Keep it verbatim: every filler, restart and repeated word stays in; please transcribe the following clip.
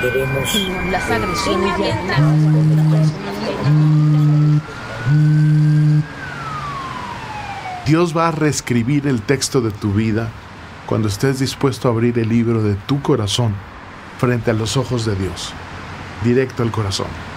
Queremos las agresiones ya. Dios va a reescribir el texto de tu vida cuando estés dispuesto a abrir el libro de tu corazón frente a los ojos de Dios, directo al corazón.